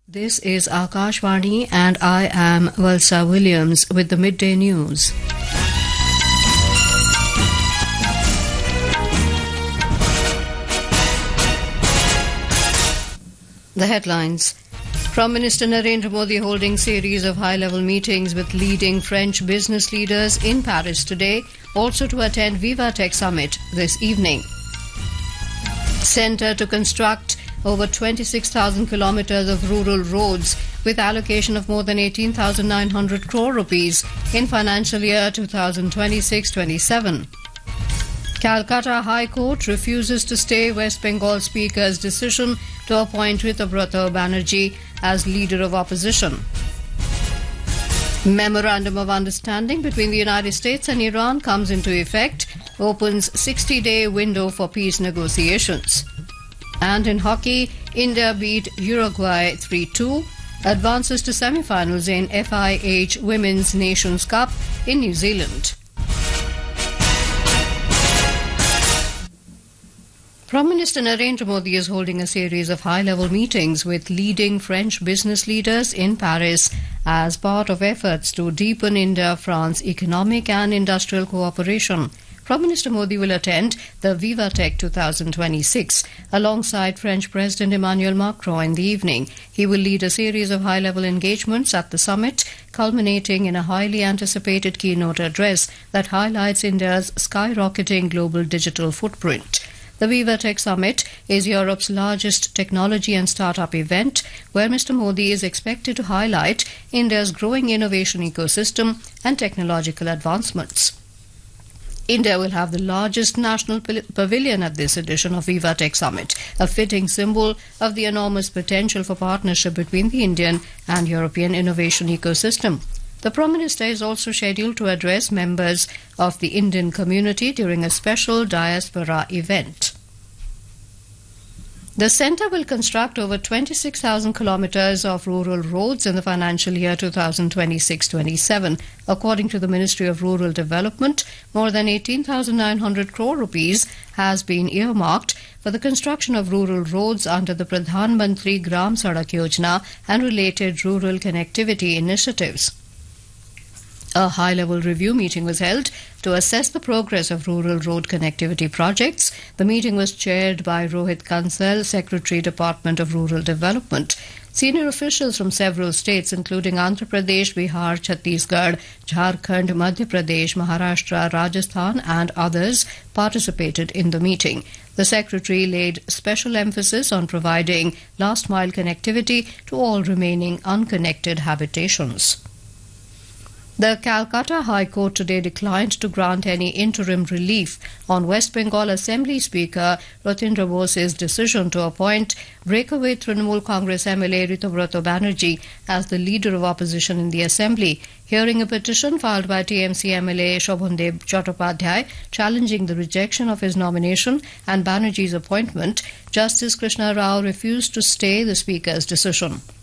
This is Akashvani and I am Valsa Williams with the midday news. The headlines. Prime Minister Narendra Modi holding series of high-level meetings with leading French business leaders in Paris today, also to attend Vivatech Summit this evening. Centre to construct over 26,000 kilometres of rural roads with allocation of more than 18,900 crore rupees in financial year 2026-27. Calcutta High Court refuses to stay West Bengal Speaker's decision to appoint Ritubrata Banerjee as leader of opposition. Memorandum of Understanding between the United States and Iran comes into effect, opens 60-day window for peace negotiations. And in hockey, India beat Uruguay 3-2, advances to semi-finals in FIH Women's Nations Cup in New Zealand. Prime Minister Narendra Modi is holding a series of high-level meetings with leading French business leaders in Paris as part of efforts to deepen India-France economic and industrial cooperation. Prime Minister Modi will attend the Vivatech 2026 alongside French President Emmanuel Macron in the evening. He will lead a series of high-level engagements at the summit, culminating in a highly anticipated keynote address that highlights India's skyrocketing global digital footprint. The Vivatech Summit is Europe's largest technology and startup event, where Mr. Modi is expected to highlight India's growing innovation ecosystem and technological advancements. India will have the largest national pavilion at this edition of Vivatech Summit, a fitting symbol of the enormous potential for partnership between the Indian and European innovation ecosystem. The Prime Minister is also scheduled to address members of the Indian community during a special diaspora event. The centre will construct over 26,000 kilometres of rural roads in the financial year 2026-27. According to the Ministry of Rural Development, more than 18,900 crore rupees has been earmarked for the construction of rural roads under the Pradhan Mantri Gram Sadak Yojana and related rural connectivity initiatives. A high-level review meeting was held to assess the progress of rural road connectivity projects. The meeting was chaired by Rohit Kansal, Secretary, Department of Rural Development. Senior officials from several states, including Andhra Pradesh, Bihar, Chhattisgarh, Jharkhand, Madhya Pradesh, Maharashtra, Rajasthan and others participated in the meeting. The Secretary laid special emphasis on providing last-mile connectivity to all remaining unconnected habitations. The Calcutta High Court today declined to grant any interim relief on West Bengal Assembly Speaker Ratindra Bose's decision to appoint breakaway Trinamool Congress MLA Ritubrata Banerjee as the leader of opposition in the Assembly. Hearing a petition filed by TMC MLA Shobhandev Chattopadhyay challenging the rejection of his nomination and Banerjee's appointment, Justice Krishna Rao refused to stay the Speaker's decision.